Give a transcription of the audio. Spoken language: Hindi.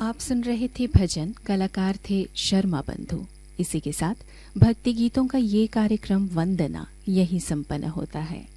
आप सुन रहे थे भजन, कलाकार थे शर्मा बंधु। इसी के साथ भक्ति गीतों का ये कार्यक्रम वंदना यही संपन्न होता है।